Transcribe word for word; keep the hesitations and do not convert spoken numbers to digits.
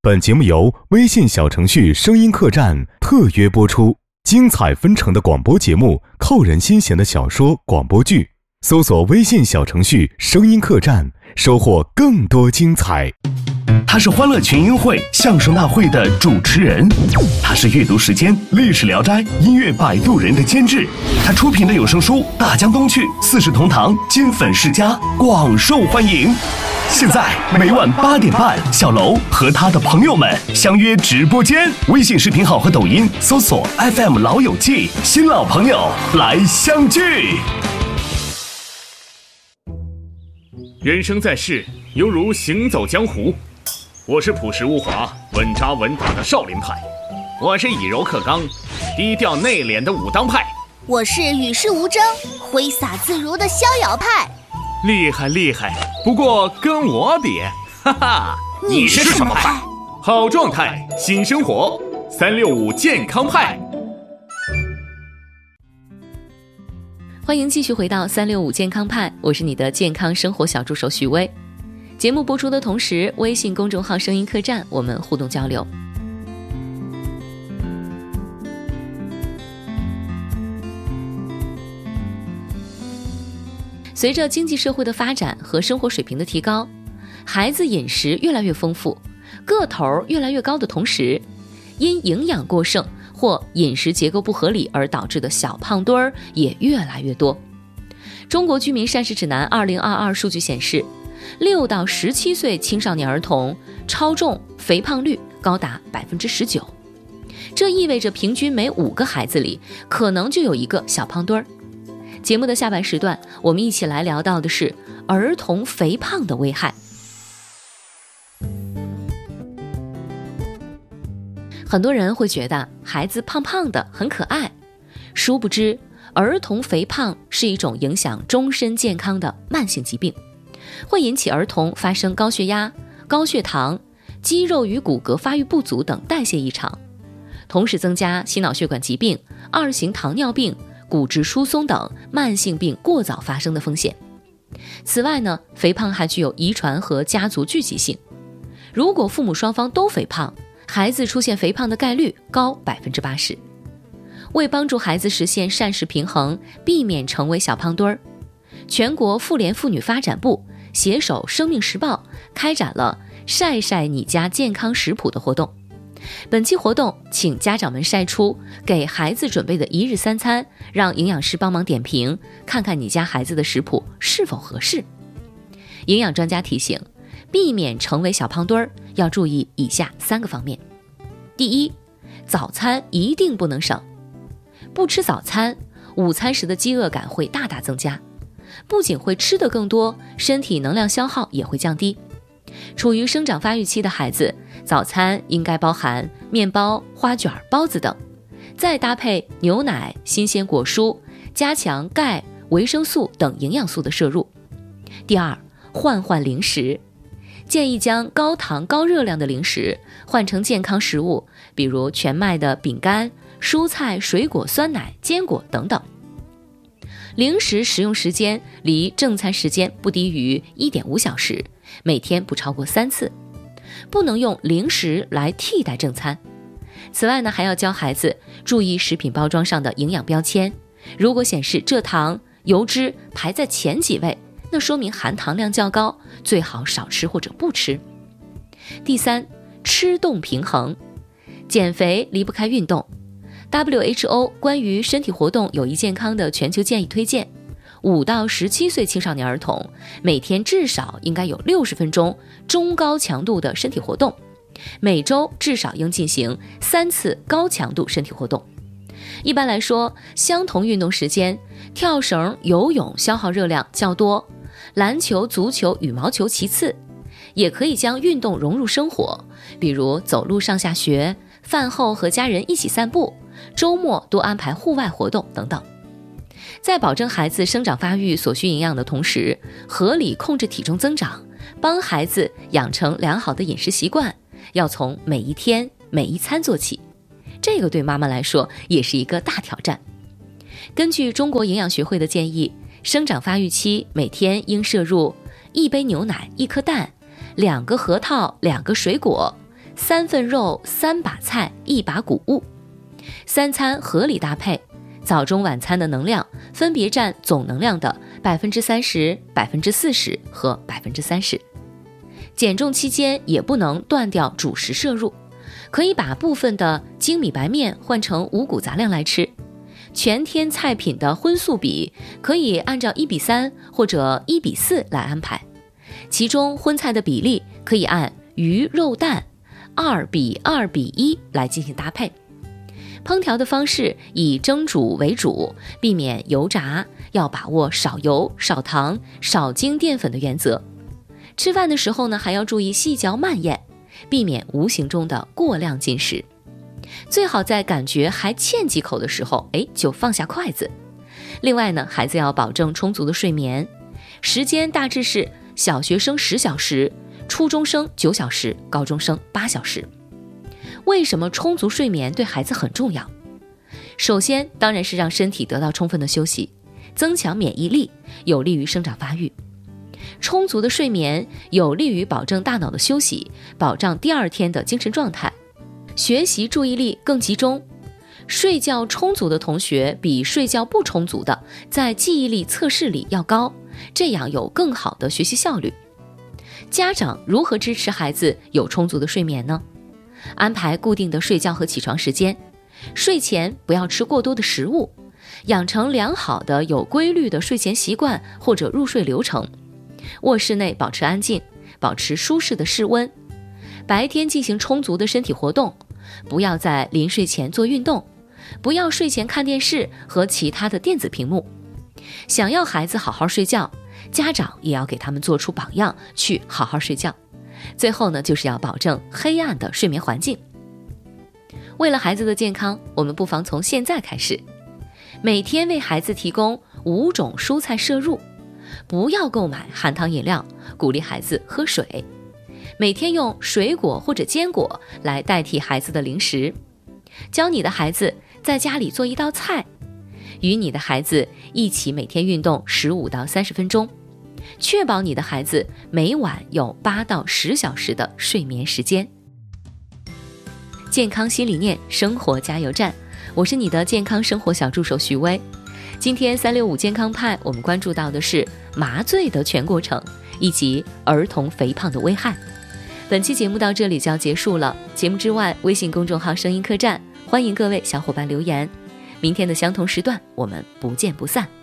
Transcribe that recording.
本节目由微信小程序声音客栈特约播出，精彩纷呈的广播节目，扣人心弦的小说广播剧，搜索微信小程序声音客栈，收获更多精彩。 他是欢乐群英会相声大会的主持人，他是阅读时间历史聊斋音乐摆渡人的监制，他出品的有声书大江东去四世同堂金粉世家广受欢迎。现在每晚八点半，小楼和他的朋友们相约直播间，微信视频号和抖音搜索 F M 老友记，新老朋友来相聚。 人生在世，犹如行走江湖。我是朴实无华、稳扎稳打的少林派，我是以柔克刚、低调内敛的武当派， 我是与世无争、挥洒自如的逍遥派。 厉害厉害，不过跟我比，哈哈， 你是什么派？ 好状态，新生活，三六五健康派。 欢迎继续回到三六五健康派，我是你的健康生活小助手许巍。节目播出的同时，微信公众号声音客栈我们互动交流。随着经济社会的发展和生活水平的提高，孩子饮食越来越丰富，个头越来越高的同时，因营养过剩或饮食结构不合理而导致的小胖墩儿也越来越多。中国居民膳食指南二零二二数据显示，六到十七岁青少年儿童超重肥胖率高达百分之十九，这意味着平均每五个孩子里可能就有一个小胖墩儿。节目的下半时段，我们一起来聊到的是儿童肥胖的危害。很多人会觉得孩子胖胖的很可爱，殊不知儿童肥胖是一种影响终身健康的慢性疾病，会引起儿童发生高血压、高血糖、肌肉与骨骼发育不足等代谢异常，同时增加心脑血管疾病、二型糖尿病、骨质疏松等慢性病过早发生的风险。此外呢，肥胖还具有遗传和家族聚集性，如果父母双方都肥胖，孩子出现肥胖的概率高 百分之八十。 为帮助孩子实现膳食平衡，避免成为小胖墩儿，全国妇联妇女发展部携手生命时报开展了晒晒你家健康食谱的活动。本期活动请家长们晒出给孩子准备的一日三餐，让营养师帮忙点评，看看你家孩子的食谱是否合适。营养专家提醒，避免成为小胖墩儿要注意以下三个方面。第一，早餐一定不能省。不吃早餐，午餐时的饥饿感会大大增加，不仅会吃得更多，身体能量消耗也会降低。处于生长发育期的孩子，早餐应该包含面包、花卷、包子等，再搭配牛奶、新鲜果蔬，加强钙、维生素等营养素的摄入。第二，换换零食，建议将高糖高热量的零食换成健康食物，比如全麦的饼干、蔬菜、水果、酸奶、坚果等等。零食食用时间离正餐时间不低于 一点五小时，每天不超过三次，不能用零食来替代正餐。此外呢，还要教孩子注意食品包装上的营养标签，如果显示蔗糖、油脂排在前几位，那说明含糖量较高，最好少吃或者不吃。第三，吃动平衡，减肥离不开运动。W H O 关于身体活动有益健康的全球建议推荐，五到十七岁青少年儿童每天至少应该有六十分钟中高强度的身体活动，每周至少应进行三次高强度身体活动。一般来说，相同运动时间，跳绳、游泳消耗热量较多，篮球、足球、羽毛球其次。也可以将运动融入生活，比如走路上下学，饭后和家人一起散步，周末多安排户外活动等等。在保证孩子生长发育所需营养的同时，合理控制体重增长，帮孩子养成良好的饮食习惯，要从每一天每一餐做起。这个对妈妈来说也是一个大挑战。根据中国营养学会的建议，生长发育期每天应摄入一杯牛奶、一颗蛋、两个核桃、两个水果、 三份肉、三把菜、一把谷物。三餐合理搭配，早中晚餐的能量分别占总能量的百分之三十、百分之四十和百分之三十。减重期间也不能断掉主食摄入，可以把部分的精米白面换成五谷杂粮来吃。全天菜品的荤素比可以按照一比三或者一比四来安排，其中荤菜的比例可以按鱼肉蛋二比二比一来进行搭配。烹调的方式以蒸煮为主，避免油炸，要把握少油、少糖、少精淀粉的原则。吃饭的时候呢，还要注意细嚼慢咽，避免无形中的过量进食。最好在感觉还欠几口的时候，哎，就放下筷子。另外呢，孩子要保证充足的睡眠，时间大致是小学生十小时，初中生九小时，高中生八小时。为什么充足睡眠对孩子很重要？首先，当然是让身体得到充分的休息，增强免疫力，有利于生长发育。充足的睡眠有利于保证大脑的休息，保障第二天的精神状态，学习注意力更集中。睡觉充足的同学比睡觉不充足的在记忆力测试里要高，这样有更好的学习效率。家长如何支持孩子有充足的睡眠呢？安排固定的睡觉和起床时间，睡前不要吃过多的食物，养成良好的有规律的睡前习惯或者入睡流程。卧室内保持安静，保持舒适的室温。白天进行充足的身体活动，不要在临睡前做运动，不要睡前看电视和其他的电子屏幕。想要孩子好好睡觉，家长也要给他们做出榜样，去好好睡觉。最后呢，就是要保证黑暗的睡眠环境。为了孩子的健康，我们不妨从现在开始，每天为孩子提供五种蔬菜摄入，不要购买含糖饮料，鼓励孩子喝水。每天用水果或者坚果来代替孩子的零食。教你的孩子在家里做一道菜，与你的孩子一起每天运动十五到三十分钟，确保你的孩子每晚有八到十小时的睡眠时间。健康新理念，生活加油站，我是你的健康生活小助手徐薇。今天三六五健康派，我们关注到的是麻醉的全过程以及儿童肥胖的危害。本期节目到这里就要结束了，节目之外，微信公众号声音客栈，欢迎各位小伙伴留言。明天的相同时段，我们不见不散。